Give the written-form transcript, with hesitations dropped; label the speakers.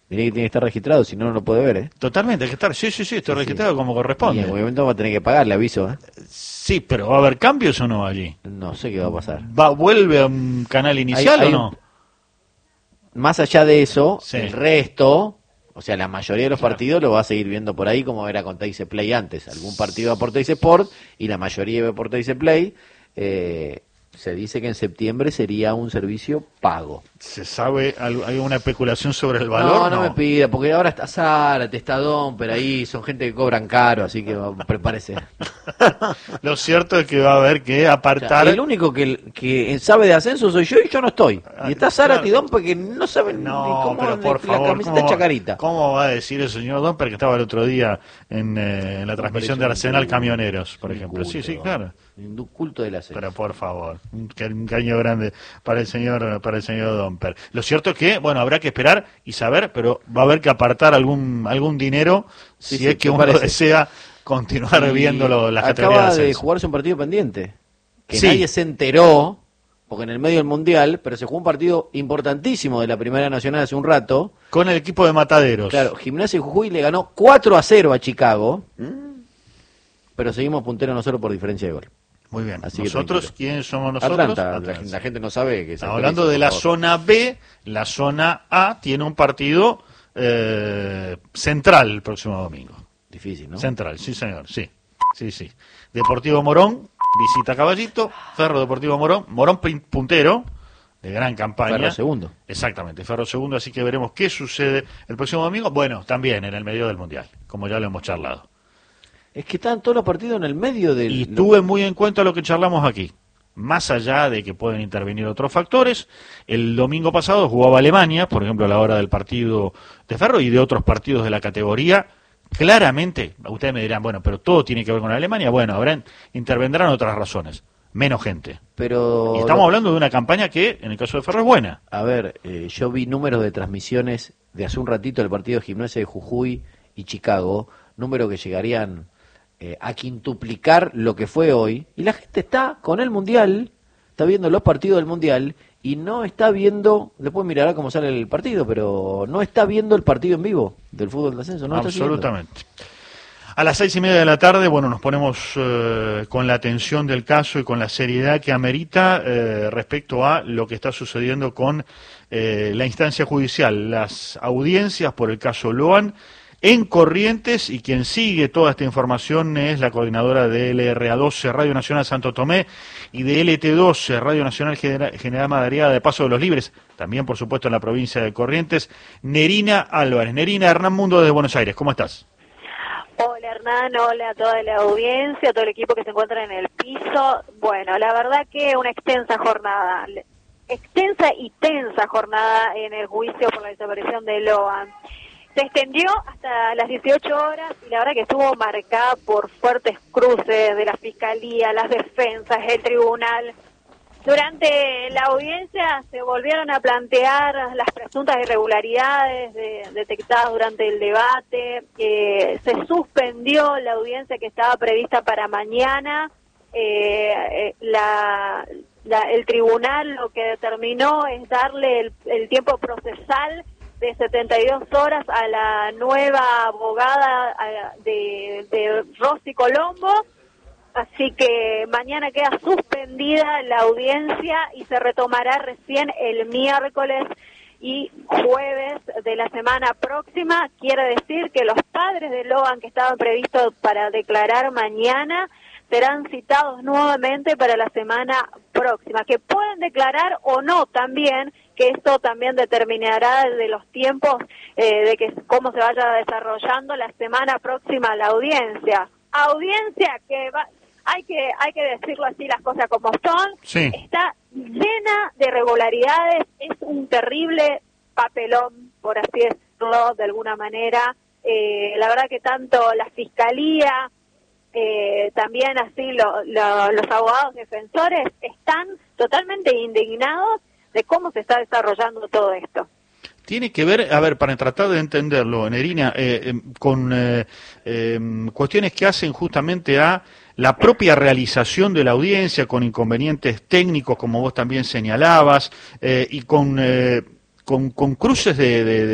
Speaker 1: Tiene que estar registrado, si no, no lo puede ver, ¿eh?
Speaker 2: Totalmente, hay que estar, sí, estoy registrado como
Speaker 1: Y
Speaker 2: corresponde.
Speaker 1: en el momento va a tener que pagar, le aviso, ¿eh?
Speaker 2: Sí, pero ¿va a haber cambios o no allí?
Speaker 1: No sé qué va a pasar.
Speaker 2: ¿Vuelve a un canal inicial
Speaker 1: Hay
Speaker 2: o no?
Speaker 1: Más allá de eso,
Speaker 2: Sí.
Speaker 1: el resto, o sea, la mayoría de los
Speaker 2: Claro.
Speaker 1: partidos lo va a seguir viendo por ahí como era con Teis Play antes. Algún partido va por Teis Sport y la mayoría va por Teis Play. Se dice que en septiembre sería un servicio pago.
Speaker 2: ¿Se sabe, hay una especulación sobre el valor?
Speaker 1: No me pida, porque ahora está Zárate, está Domper ahí, son gente que cobran caro, así que prepárese.
Speaker 2: Lo cierto es que va a haber que apartar...
Speaker 1: El único que sabe de ascenso soy yo y yo no estoy. Y está Zárate
Speaker 2: claro.
Speaker 1: y Domper que no saben ni cómo
Speaker 2: pero por
Speaker 1: la
Speaker 2: favor,
Speaker 1: camiseta de Chacarita.
Speaker 2: ¿cómo va a decir el señor Domper que estaba el otro día en la transmisión de Arsenal Camioneros, por ejemplo? Sí, claro.
Speaker 1: Un culto del ascenso.
Speaker 2: Pero por favor, un cariño grande para el señor Domper. Lo cierto es que, bueno, habrá que esperar y saber, pero va a haber que apartar algún dinero si es que uno desea continuar viendo las categorías de ascenso.
Speaker 1: Acaba de jugarse un partido pendiente, que
Speaker 2: sí.
Speaker 1: Nadie se enteró, porque en el medio del Mundial, pero se jugó un partido importantísimo de la Primera Nacional hace un rato.
Speaker 2: Con el equipo de Mataderos.
Speaker 1: Claro, Gimnasia y Jujuy le ganó 4-0 a Chicago, pero seguimos punteros nosotros por diferencia de gol.
Speaker 2: Muy bien.
Speaker 1: Así
Speaker 2: ¿Nosotros quiénes somos nosotros?
Speaker 1: Atlanta. La gente no sabe que es
Speaker 2: hablando de la zona B, la zona A tiene un partido central el próximo domingo.
Speaker 1: Difícil, ¿no?
Speaker 2: Central, sí señor, sí. Deportivo Morón, visita Caballito, Ferro Deportivo Morón puntero, de gran campaña.
Speaker 1: Ferro segundo.
Speaker 2: Exactamente, Ferro segundo, así que veremos qué sucede el próximo domingo. Bueno, también en el medio del Mundial, como ya lo hemos charlado.
Speaker 1: Es que están todos los partidos en el medio del...
Speaker 2: Y tuve muy en cuenta lo que charlamos aquí. Más allá de que pueden intervenir otros factores, el domingo pasado jugaba Alemania, por ejemplo, a la hora del partido de Ferro y de otros partidos de la categoría. Claramente, ustedes me dirán, bueno, pero todo tiene que ver con Alemania. Bueno, intervendrán otras razones. Menos gente.
Speaker 1: Pero
Speaker 2: y estamos hablando de una campaña que, en el caso de Ferro, es buena.
Speaker 1: A ver, yo vi números de transmisiones de hace un ratito del partido de Gimnasia de Jujuy y Chicago, números que llegarían a quintuplicar lo que fue hoy, y la gente está con el Mundial, está viendo los partidos del Mundial, y no está viendo, después mirará cómo sale el partido, pero no está viendo el partido en vivo del fútbol de ascenso, no
Speaker 2: absolutamente. A las 6:30 de la tarde, bueno, nos ponemos con la atención del caso y con la seriedad que amerita respecto a lo que está sucediendo con la instancia judicial, las audiencias por el caso Loan en Corrientes, y quien sigue toda esta información es la coordinadora de LRA12 Radio Nacional Santo Tomé y de LT12 Radio Nacional General Madariaga de Paso de los Libres, también por supuesto en la provincia de Corrientes, Nerina Álvarez. Nerina, Hernán Mundo desde Buenos Aires, ¿cómo estás?
Speaker 3: Hola Hernán, hola a toda la audiencia, a todo el equipo que se encuentra en el piso. Bueno, la verdad que una extensa y tensa jornada en el juicio por la desaparición de Loan. Se extendió hasta las 18 horas y la verdad que estuvo marcada por fuertes cruces de la Fiscalía, las defensas, el tribunal. Durante la audiencia se volvieron a plantear las presuntas irregularidades detectadas durante el debate. Se suspendió la audiencia que estaba prevista para mañana. El tribunal lo que determinó es darle el tiempo procesal de 72 horas a la nueva abogada de Rosy Colombo. Así que mañana queda suspendida la audiencia y se retomará recién el miércoles y jueves de la semana próxima. Quiere decir que los padres de Loan que estaban previstos para declarar mañana serán citados nuevamente para la semana próxima, que pueden declarar o no también, que esto también determinará de los tiempos de que cómo se vaya desarrollando la semana próxima la audiencia. Audiencia que hay que decirlo así, las cosas como son.
Speaker 2: Sí.
Speaker 3: Está llena de irregularidades, es un terrible papelón, por así decirlo de alguna manera. La verdad que tanto la Fiscalía, también así los abogados defensores están totalmente indignados de cómo se está desarrollando todo esto.
Speaker 2: Tiene que ver, a ver, para tratar de entenderlo, Nerina, con cuestiones que hacen justamente a la propia realización de la audiencia, con inconvenientes técnicos, como vos también señalabas, y con cruces de